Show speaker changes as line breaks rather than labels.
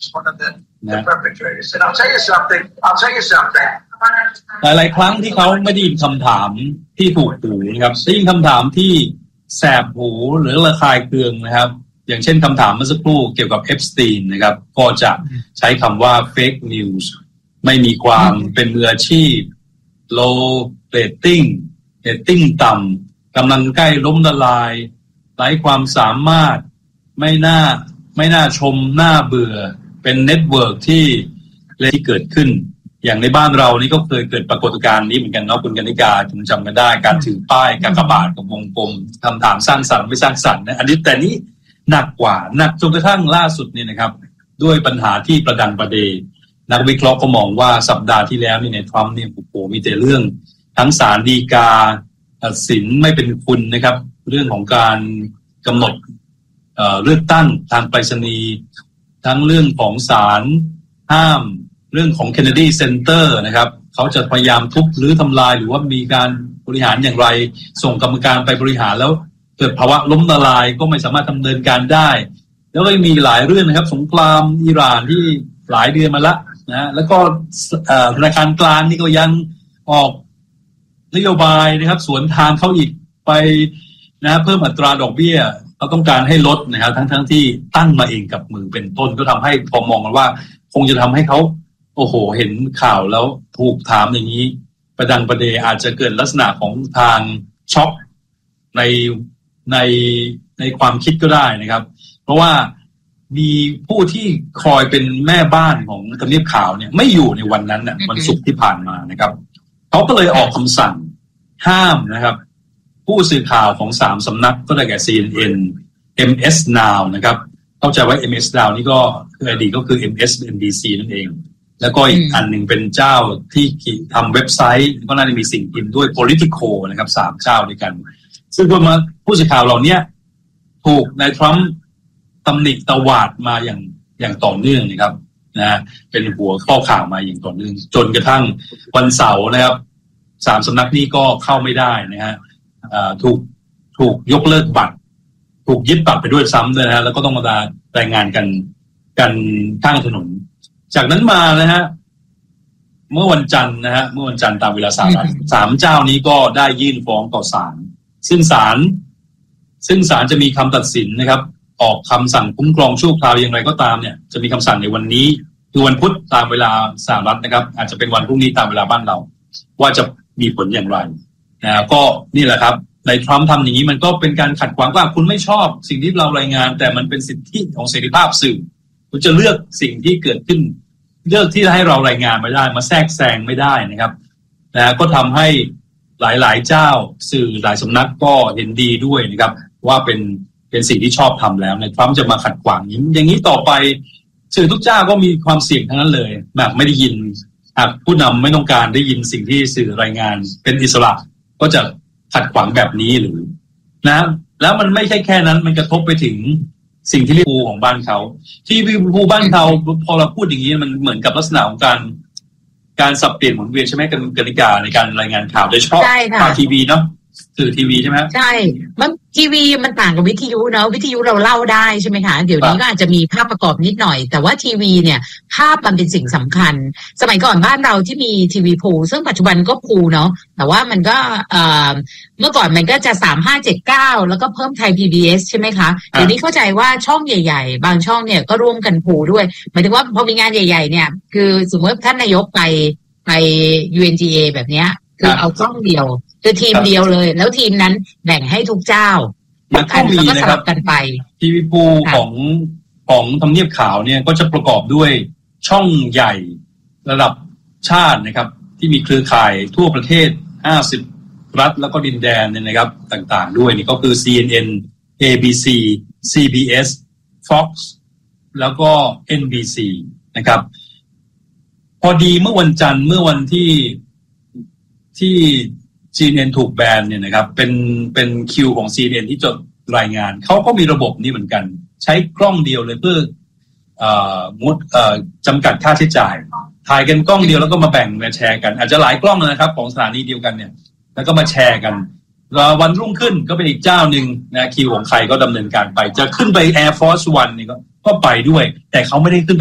one of the perpetrators. And I'll tell you something.
หลายๆครั้งที่เขาไม่ได้ยินคำถามที่ถูกหูนะครับได้ยินคำถามที่แสบหูหรือระคายเคืองนะครับอย่างเช่นคำถามเมื่อสักครู่เกี่ยวกับเอปสตีนนะครับก็จะใช้คำว่า fake news ไม่มีความเป็นมืออาชีพ low rating ต่ำกำลังใกล้ล้มละลายไร้ความสามารถไม่น่าชมน่าเบื่อเป็นเน็ตเวิร์กที่เกิดขึ้นอย่างในบ้านเรานี่ก็เคยเกิดปรากฏการณ์นี้เหมือนกันเนาะคุณกนิกาผมจำกันได้การถือป้ายกากบาทกับวงกลมคำถามสร้างสรรค์ไม่สร้างสรรค์นะอันนี้แต่นี้หนักกว่าหนักจนกระทั่งล่าสุดนี่นะครับด้วยปัญหาที่ประดังประเดนักวิเคราะห์ก็มองว่าสัปดาห์ที่แล้วนี่ในทรัมป์เนี่ยโอ้โหมีแต่เรื่องทั้งศาลฎีกาตัดสินไม่เป็นคุณนะครับเรื่องของการกำหนดเลือกตั้งทางไปรษณีย์ทั้งเรื่องของศาลห้ามเรื่องของ Kennedy Center นะครับเขาจะพยายามทุบหรือทำลายหรือว่ามีการบริหารอย่างไรส่งกรรมการไปบริหารแล้วเกิดภาวะล้มละลายก็ไม่สามารถดำเนินการได้แล้วก็มีหลายเรื่องนะครับสงครามอิหร่านที่หลายเดือนมาละนะแล้วก็ธนาคารกลางนี่ก็ยังออกนโยบายนะครับสวนทางเขาอีกไปนะเพิ่มอัตราดอกเบี้ยเขาต้องการให้ลดนะครับทั้งที่ตั้งมาเองกับมือเป็นต้นก็ทำให้พอมองกันว่าคงจะทำให้เขาโอ้โหเห็นข่าวแล้วถูกถามอย่างนี้ประดังประเดอาจจะเกิดลักษณะของทางช็อกในความคิดก็ได้นะครับเพราะว่ามีผู้ที่คอยเป็นแม่บ้านของทำเนียบข่าวเนี่ยไม่อยู่ในวันนั้นน่ะวันศุกร์ที่ผ่านมานะครับเขาก็เลยออกคำสั่งห้ามนะครับผู้สื่อข่าวของ3สำนักก็ได้แก่ CNN MS Now นะครับเข้าใจว่า MS Now นี่ก็คืออดีตก็คือ MSNBC นั่นเองแล้วก็อีกอันหนึ่งเป็นเจ้าที่ทำเว็บไซต์ก็น่าจะมีสิ่งพิมพ์ด้วย Politico นะครับ3เจ้าด้วยกันซึ่งก็มาผู้สื่อข่าวเหล่านี้ถูกนายทรัมป์ตำหนิตวาดมาอย่างต่อเนื่องนะครับนะเป็นหัวข้อข่าวมาอย่างต่อเนื่องจนกระทั่งวันเสาร์นะครับ3สำนักนี้ก็เข้าไม่ได้นะฮะถูกยกเลิกบัตรถูกยึดบัตรไปด้วยซ้ำด้วยนะฮะแล้วก็ต้องมารายงานกันข้างถนนจากนั้นมานะฮะเมื่อวันจันทร์ตามเวลาสหรัฐ3เจ้านี้ก็ได้ยื่นฟ้องต่อศาลซึ่งศาลจะมีคำตัดสินนะครับออกคำสั่งคุ้มครองชั่วคราวอย่างไรก็ตามเนี่ยจะมีคำสั่งในวันนี้คือวันพุธตามเวลาสหรัฐนะครับอาจจะเป็นวันพรุ่งนี้ตามเวลาบ้านเราว่าจะมีผลอย่างไรก็นี่แหละครับในทรัมป์ทำอย่างนี้มันก็เป็นการขัดขวางว่าคุณไม่ชอบสิ่งที่เรารายงานแต่มันเป็นสิทธิของเสรีภาพสื่อคุณจะเลือกสิ่งที่เกิดขึ้นเลือกที่จะให้เรารายงานไม่ได้มาแทรกแซงไม่ได้นะครับก็ทำให้หลายๆเจ้าสื่อหลายสำนักก็เห็นดีด้วยนะครับว่าเป็นสิ่งที่ชอบทำแล้วในทรัมป์จะมาขัดขวางอย่างนี้ต่อไปสื่อทุกเจ้าก็มีความเสี่ยงทั้งนั้นเลยแบบไม่ได้ยินผู้นำไม่ต้องการได้ยินสิ่งที่สื่อรายงานเป็นอิสระก็จะขัดขวางแบบนี้หรือนะแล้วมันไม่ใช่แค่นั้นมันกระทบไปถึงสิ่งที่เรียกของบ้านเขาที่ภูบ้านเขาพอเราพูดอย่างนี้มันเหมือนกับลักษณะของการสับเปลี่ยนหมุนเวียนใช่ไหมกติกาในการรายงานข่าวโดยเฉพาะข่าวทีวีเนาะสื่อทีวีใช่ไหม
ใช่มันทีวีมันต่างกับวิทยุเนาะวิทยุเราเล่าได้ใช่ไหมคะเดี๋ยวนี้ก็อาจจะมีภาพประกอบนิดหน่อยแต่ว่าทีวีเนี่ยภาพมันเป็นสิ่งสำคัญสมัยก่อนบ้านเราที่มีทีวีพูลซึ่งปัจจุบันก็พูลเนาะแต่ว่ามันก็เมื่อก่อนมันก็จะ3579แล้วก็เพิ่มไทย PBS ใช่ไหมคะเดี๋ยวนี้เข้าใจว่าช่องใหญ่ๆบางช่องเนี่ยก็ร่วมกันพูลด้วยหมายถึงว่าพอมีงานใหญ่ๆเนี่ยคือสมมติท่านนายกไป UNGA แบบเนี้ยคือเอาช่องเดียวคือทีมเดียวเลยแล้วทีมนั้นแบ่งให้ทุกเจ้า
มันก็มีนะครับ
กันไป
ทีวีพูของทำเนียบขาวเนี่ยก็จะประกอบด้วยช่องใหญ่ระดับชาตินะครับที่มีเครือข่ายทั่วประเทศ50รัฐแล้วก็ดินแดนเนี่ยนะครับต่างๆด้วยนี่ก็คือ CNN ABC CBS Fox แล้วก็ NBC นะครับพอดีเมื่อวันจันทร์เมื่อวันที่ CNN ถูกแบนเนี่ยนะครับเป็นคิวของ CNN ที่จะรายงานเขาก็มีระบบนี้เหมือนกันใช้กล้องเดียวเลยเพื่องดจำกัดค่าใช้จ่ายถ่ายกันกล้องเดียวแล้วก็มาแบ่งมาแชร์กันอาจจะหลายกล้องนะครับของสถานีเดียวกันเนี่ยแล้วก็มาแชร์กันวันรุ่งขึ้นก็เป็นอีกเจ้าหนึ่งนะคิวของใครก็ดำเนินการไปจะขึ้นไป Air Force One นี่ก็ไปด้วยแต่เขาไม่ได้ขึ้นไป